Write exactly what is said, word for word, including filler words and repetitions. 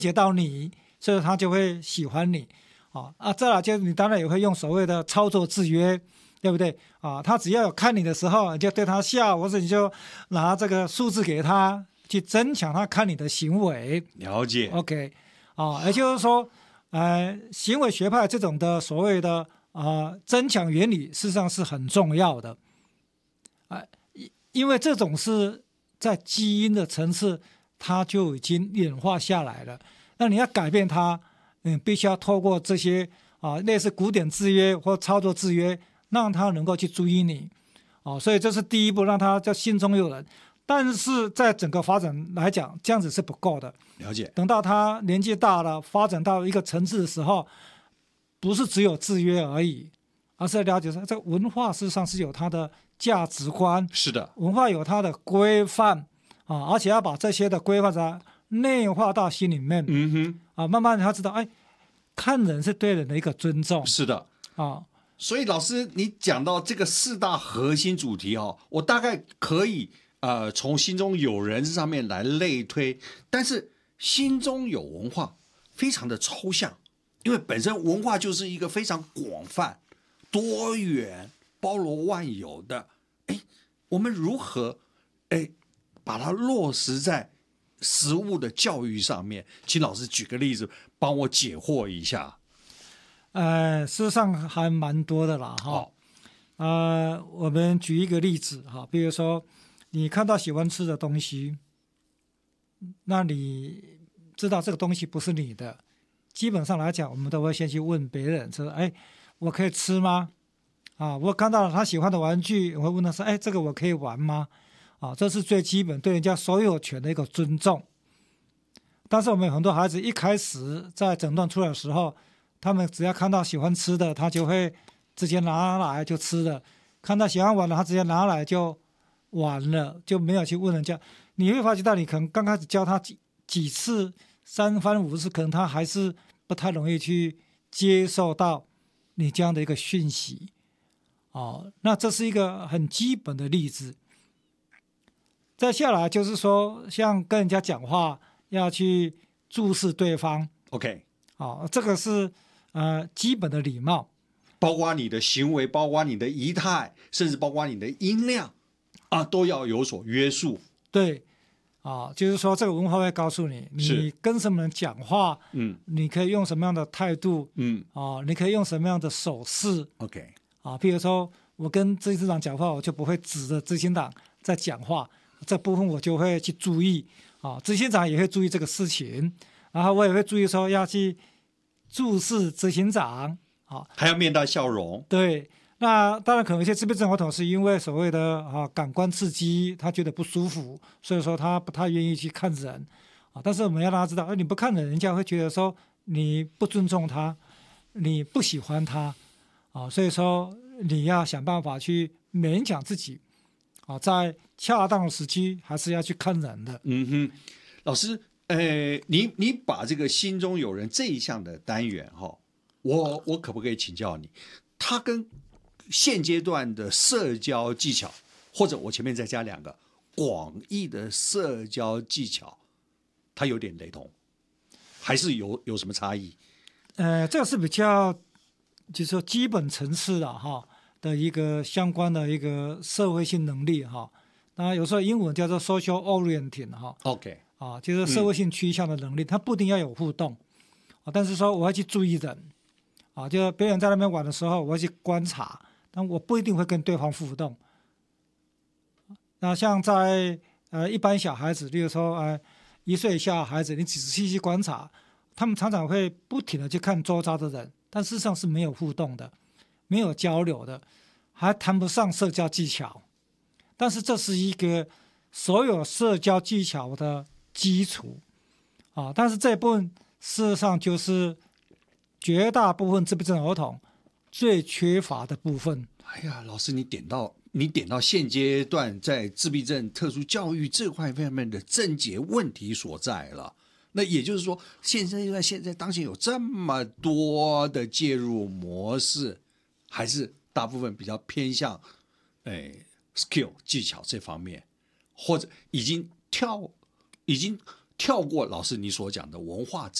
解到你，所以他就会喜欢你。啊啊，再来就是你当然也会用所谓的操作制约，对不对啊？他只要有看你的时候，你就对他笑，或者你就拿这个数字给他，去增强他看你的行为。 了解 OK 啊，也就是说，呃，行为学派这种的所谓的啊、呃、增强原理，事实上是很重要的。啊，因为这种是在基因的层次，它就已经演化下来了。那你要改变它，嗯，必须要透过这些啊类似古典制约或操作制约，让它能够去注意你。哦，所以这是第一步，让他叫心中有人。但是在整个发展来讲，这样子是不够的。 了解。 等到他年纪大了，发展到一个层次的时候，不是只有制约而已，而是了解说，这个文化事实上是有它的价值观， 是的， 文化有它的规范啊，而且要把这些的规范它内化到心里面。 嗯哼， 啊，慢慢他知道，哎，看人是对人的一个尊重。 是的啊。 所以老师，你讲到这个四大核心主题哦，我大概可以呃从心中有人上面来类推，但是心中有文化非常的抽象，因为本身文化就是一个非常广泛、多元、包罗万有的。哎，我们如何哎把它落实在实物的教育上面？请老师举个例子，帮我解惑一下。 呃，事实上还蛮多的啦，哈。 哦呃，我们举一个例子哈，比如说你看到喜欢吃的东西，那你知道这个东西不是你的，基本上来讲，我们都会先去问别人说：“哎，我可以吃吗？”啊，我看到了他喜欢的玩具，我会问他说：“哎，这个我可以玩吗？”啊，这是最基本对人家所有权的一个尊重。但是我们有很多孩子一开始在诊断出来的时候，他们只要看到喜欢吃的，他就会直接拿来就吃了；看到喜欢玩的，他直接拿来就玩了，就没有去问人家。你会发觉到，你可能刚开始教他几几次，三番五次，可能他还是不太容易去接受到你这样的一个讯息。哦，那这是一个很基本的例子。再下来就是说，像跟人家讲话要去注视对方。 OK， 哦，这个是呃基本的礼貌， 包括你的行为，包括你的仪态，甚至包括你的音量啊，都要有所约束。 对，啊，就是说这个文化会告诉你，你跟什么人讲话， 嗯， 你可以用什么样的态度， 嗯， 啊，你可以用什么样的手势 ，OK， 啊，譬如说我跟执行长讲话，我就不会指着执行长在讲话，这部分我就会去注意，啊，执行长也会注意这个事情，然后我也会注意说要去注视执行长，啊， 还要面带笑容。 对。那当然，可能有些自闭症儿童是因为所谓的啊感官刺激，他觉得不舒服，所以说他不太愿意去看人啊。但是我们要让他知道，哎，你不看人，人家会觉得说你不尊重他，你不喜欢他啊。所以说你要想办法去勉强自己啊，在恰当的时机还是要去看人的。 嗯哼，老师，呃，你你把这个心中有人这一项的单元哈，我我可不可以请教你，他跟现阶段的社交技巧，或者我前面再加两个广义的社交技巧，它有点雷同，还是有有什么差异？ 呃，这个是比较就是说基本层次的哈的一个相关的一个社会性能力哈。那有时候英文叫做 social orienting 哈 ，OK， 啊，就是社会性趋向的能力，它不一定要有互动啊，但是说我要去注意人啊，就别人在那边玩的时候，我要去观察。但我不一定会跟对方互动。那像在呃一般小孩子，例如说呃一岁以下的孩子，你仔细去观察，他们常常会不停的去看周遭的人，但事实上是没有互动的，没有交流的，还谈不上社交技巧。但是这是一个所有社交技巧的基础啊。但是这一部分事实上就是绝大部分自闭症儿童最缺乏的部分。 哎呀，老师，你点到你点到现阶段在自闭症特殊教育这块方面的症结问题所在了。那也就是说，现在在现在当前有这么多的介入模式，还是大部分比较偏向哎 skill 技巧这方面，或者已经跳已经跳过老师你所讲的文化